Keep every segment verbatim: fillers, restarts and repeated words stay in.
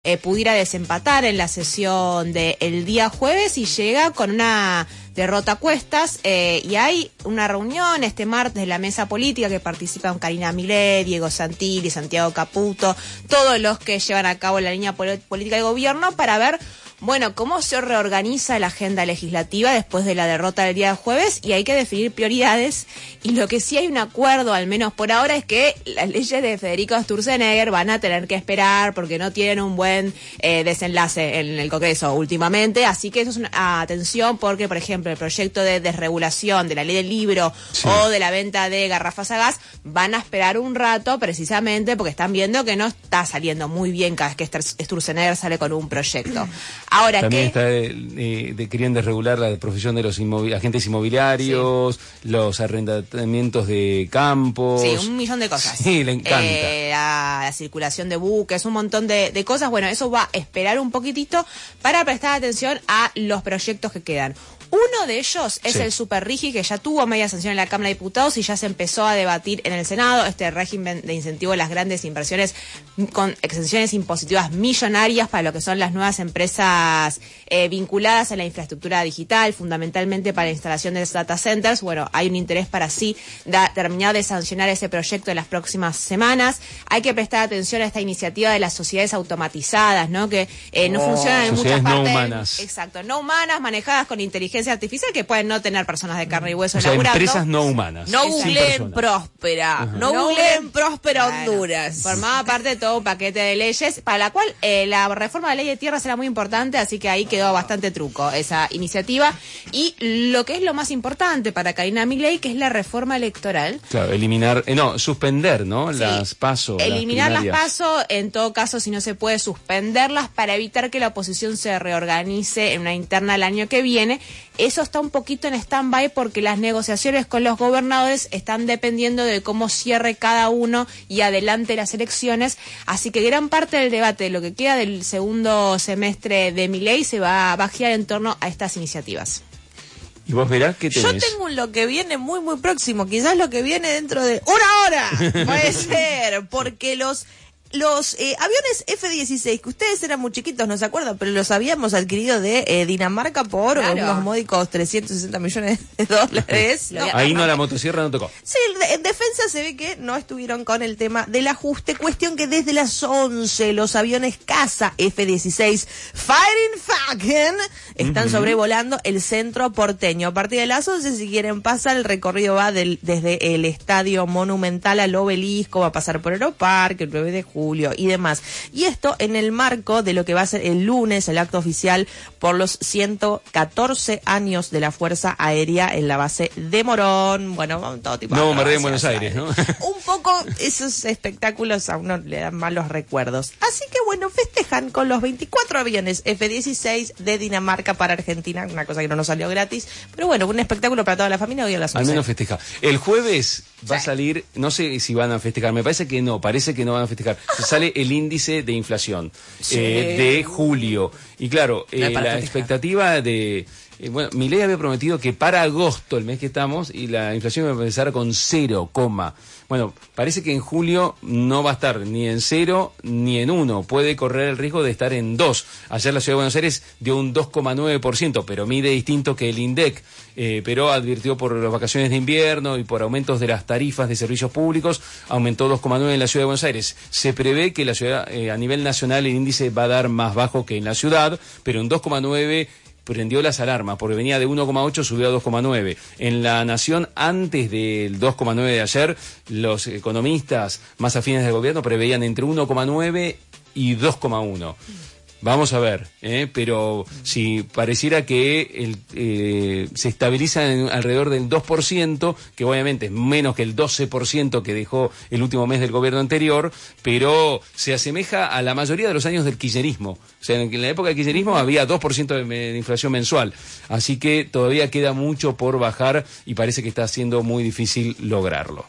eh, pudiera desempatar en la sesión del día jueves y llega con una derrota a cuestas, eh, y hay una reunión este martes de la mesa política que participan Karina Milei, Diego Santilli, Santiago Caputo, todos los que llevan a cabo la línea pol- política de gobierno para ver, bueno, cómo se reorganiza la agenda legislativa después de la derrota del día jueves, y hay que definir prioridades, y lo que sí hay un acuerdo, al menos por ahora, es que las leyes de Federico Sturzenegger van a tener que esperar porque no tienen un buen eh, desenlace en el Congreso últimamente, así que eso es una atención porque, por ejemplo, el proyecto de desregulación de la ley del libro, sí, o de la venta de garrafas a gas, van a esperar un rato precisamente porque están viendo que no está saliendo muy bien cada vez que Sturzenegger sale con un proyecto. Ahora, también ¿qué? está de, de, querían desregular la profesión de los inmovi- agentes inmobiliarios, sí, los arrendamientos de campos. Sí, un millón de cosas. Sí, le encanta. Eh, la, la circulación de buques, un montón de, de cosas. Bueno, eso va a esperar un poquitito para prestar atención a los proyectos que quedan. Uno de ellos es, sí, el Superrigi, que ya tuvo media sanción en la Cámara de Diputados y ya se empezó a debatir en el Senado, este régimen de incentivo a las grandes inversiones con exenciones impositivas millonarias para lo que son las nuevas empresas eh, vinculadas a la infraestructura digital, fundamentalmente para la instalación de data centers. Bueno, hay un interés para sí da, terminar de sancionar ese proyecto en las próximas semanas. Hay que prestar atención a esta iniciativa de las sociedades automatizadas, ¿no? Que eh, no oh, funcionan en muchas partes. No humanas. Exacto, no humanas, manejadas con inteligencia artificial, que pueden no tener personas de carne y hueso o sea, laburando. Empresas no humanas. No googleen Próspera, uh-huh. no googleen Próspera bueno, Honduras. Formaba parte de todo un paquete de leyes para la cual eh, la reforma de la ley de tierras era muy importante, así que ahí quedó bastante truco esa iniciativa. Y lo que es lo más importante para Karina Milei, que es la reforma electoral. Claro, eliminar, eh, no, suspender, ¿no? Sí, las PASO. Eliminar las, las PASO, en todo caso, si no se puede, suspenderlas para evitar que la oposición se reorganice en una interna el año que viene. Eso está un poquito en stand-by porque las negociaciones con los gobernadores están dependiendo de cómo cierre cada uno y adelante las elecciones. Así que gran parte del debate de lo que queda del segundo semestre de Milei se va, va a girar en torno a estas iniciativas. ¿Y vos verás qué tenés? Yo tengo un lo que viene muy, muy próximo. Quizás lo que viene dentro de una hora. Puede ser, porque los... Los eh, aviones F dieciséis, que ustedes eran muy chiquitos, no se acuerdan, pero los habíamos adquirido de eh, Dinamarca por claro. unos módicos trescientos sesenta millones de dólares. No, ahí no, la motosierra no tocó. Sí, en defensa se ve que no estuvieron con el tema del ajuste, cuestión que desde las once los aviones caza F dieciséis Fighting Falcon están uh-huh. sobrevolando el centro porteño. A partir de las once, si quieren pasar, el recorrido va del, desde el Estadio Monumental al Obelisco, va a pasar por Aeroparque, el nueve de julio y demás. Y esto en el marco de lo que va a ser el lunes el acto oficial por los ciento catorce años de la Fuerza Aérea en la base de Morón. Bueno, todo tipo de... No, bombardeo en Buenos Aires, ¿no? Un poco esos espectáculos a uno le dan malos recuerdos. Así que bueno, festejan con los veinticuatro aviones F dieciséis de Dinamarca para Argentina, una cosa que no nos salió gratis, pero bueno, un espectáculo para toda la familia hoy a las once. Al menos festeja. El jueves va sí. a salir, no sé si van a festejar, me parece que no, parece que no van a festejar. Sale el índice de inflación sí. eh, de julio. Y claro, eh, la festejar. expectativa de... Eh, bueno, Milei había prometido que para agosto, el mes que estamos, y la inflación iba a empezar con cero, coma. Bueno, parece que en julio no va a estar ni en cero ni en uno. Puede correr el riesgo de estar en dos. Ayer la Ciudad de Buenos Aires dio un dos coma nueve por ciento, pero mide distinto que el INDEC. Eh, pero advirtió por las vacaciones de invierno y por aumentos de las tarifas de servicios públicos, aumentó dos coma nueve en la Ciudad de Buenos Aires. Se prevé que la ciudad, eh, a nivel nacional el índice va a dar más bajo que en la ciudad, pero en dos coma nueve prendió las alarmas, porque venía de uno coma ocho, subió a dos coma nueve. En la Nación, antes del dos coma nueve de ayer, los economistas más afines del gobierno preveían entre uno coma nueve y dos coma uno. Vamos a ver, ¿eh? Pero si pareciera que el, eh, se estabiliza en alrededor del dos por ciento, que obviamente es menos que el doce por ciento que dejó el último mes del gobierno anterior, pero se asemeja a la mayoría de los años del kirchnerismo. O sea, en la época del kirchnerismo había dos por ciento de, de inflación mensual. Así que todavía queda mucho por bajar y parece que está siendo muy difícil lograrlo.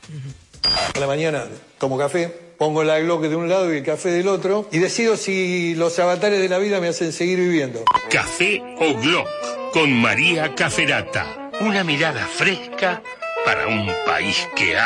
A la mañana tomo café, pongo la Glock de un lado y el café del otro y decido si los avatares de la vida me hacen seguir viviendo. Café o Glock con María Caferata. Una mirada fresca para un país que